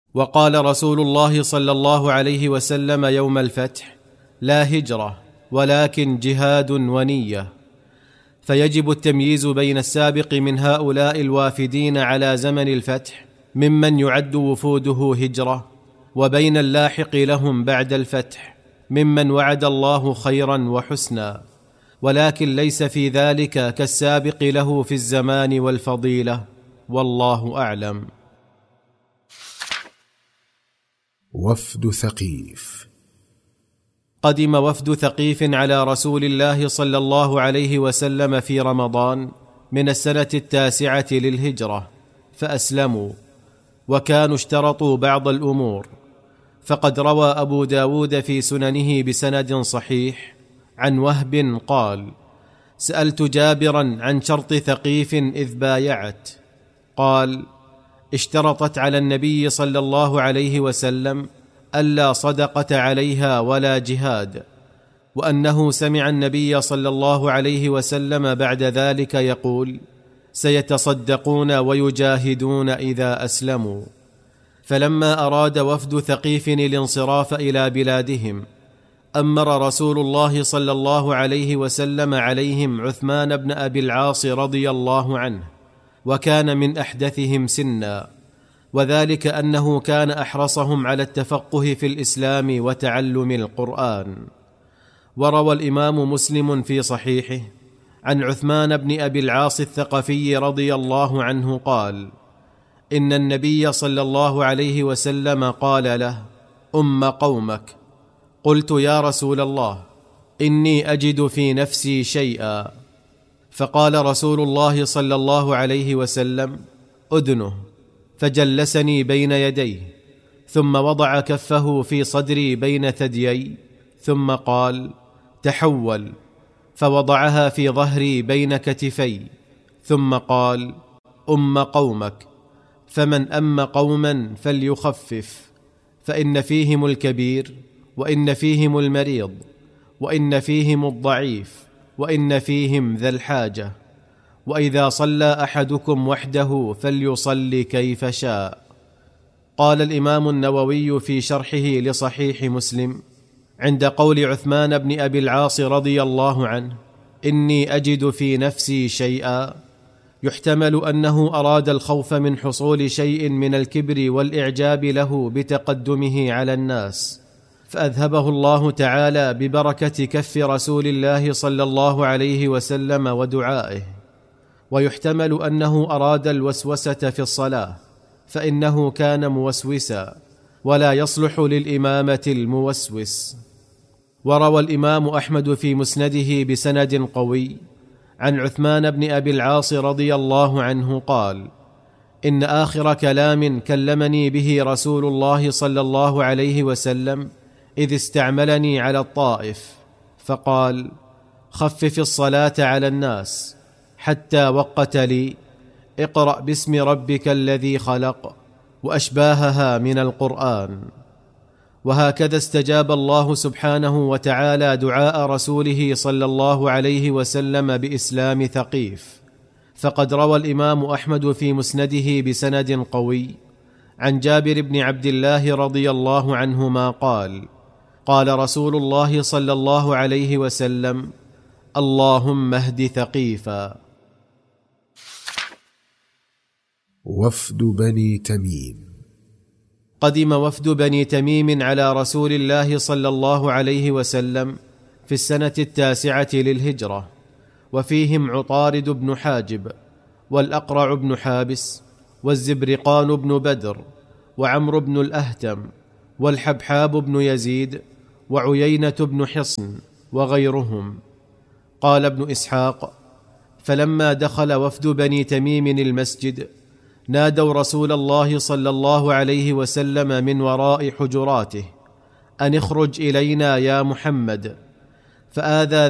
وقال رسول الله صلى الله عليه وسلم يوم الفتح: لا هجرة ولكن جهاد ونية. فيجب التمييز بين السابق من هؤلاء الوافدين على زمن الفتح ممن يعد وفوده هجرة، وبين اللاحق لهم بعد الفتح ممن وعد الله خيرا وحسنا، ولكن ليس في ذلك كالسابق له في الزمان والفضيلة، والله أعلم. وفد ثقيف. قدم وفد ثقيف على رسول الله صلى الله عليه وسلم في رمضان من السنة 9 للهجرة، فأسلموا، وكانوا اشترطوا بعض الأمور. فقد روى أبو داود في سننه بسند صحيح عن وهب قال: سألت جابرا عن شرط ثقيف إذ بايعت، قال: اشترطت على النبي صلى الله عليه وسلم ألا صدقة عليها ولا جهاد، وأنه سمع النبي صلى الله عليه وسلم بعد ذلك يقول: سيتصدقون ويجاهدون إذا أسلموا. فلما أراد وفد ثقيف الانصراف إلى بلادهم، أمر رسول الله صلى الله عليه وسلم عليهم عثمان بن أبي العاص رضي الله عنه، وكان من أحدثهم سنا، وذلك أنه كان أحرصهم على التفقه في الإسلام وتعلم القرآن. وروى الإمام مسلم في صحيحه عن عثمان بن أبي العاص الثقفي رضي الله عنه قال: إن النبي صلى الله عليه وسلم قال له: أم قومك. قلت: يا رسول الله، إني أجد في نفسي شيئا. فقال رسول الله صلى الله عليه وسلم: أدنه. فجلسني بين يديه، ثم وضع كفه في صدري بين ثديي، ثم قال: تحول. فوضعها في ظهري بين كتفي، ثم قال: أم قومك، فمن أم قوما فليخفف، فإن فيهم الكبير، وإن فيهم المريض، وإن فيهم الضعيف، وإن فيهم ذا الحاجة، وإذا صلى أحدكم وحده فليصلي كيف شاء. قال الإمام النووي في شرحه لصحيح مسلم عند قول عثمان بن أبي العاص رضي الله عنه: إني أجد في نفسي شيئا، يحتمل أنه أراد الخوف من حصول شيء من الكبر والإعجاب له بتقدمه على الناس، فأذهبه الله تعالى ببركة كف رسول الله صلى الله عليه وسلم ودعائه. ويحتمل أنه أراد الوسوسة في الصلاة، فإنه كان موسوسا، ولا يصلح للإمامة الموسوس. وروى الإمام أحمد في مسنده بسند قوي عن عثمان بن أبي العاص رضي الله عنه قال: إن آخر كلام كلمني به رسول الله صلى الله عليه وسلم إذ استعملني على الطائف، فقال: خفف الصلاة على الناس، حتى وقت لي: اقرأ باسم ربك الذي خلق، وأشباهها من القرآن. وهكذا استجاب الله سبحانه وتعالى دعاء رسوله صلى الله عليه وسلم بإسلام ثقيف. فقد روى الإمام أحمد في مسنده بسند قوي عن جابر بن عبد الله رضي الله عنهما قال: قال رسول الله صلى الله عليه وسلم: اللهم اهد ثقيفا. وفد بني تميم. قدم وفد بني تميم على رسول الله صلى الله عليه وسلم في السنة 9 للهجرة، وفيهم عطارد بن حاجب، والأقرع بن حابس، والزبرقان بن بدر، وعمرو بن الأهتم، والحبحاب بن يزيد، وعيينة بن حصن، وغيرهم. قال ابن إسحاق: فلما دخل وفد بني تميم المسجد نادوا رسول الله صلى الله عليه وسلم من وراء حجراته: أن اخرج إلينا يا محمد. فآذى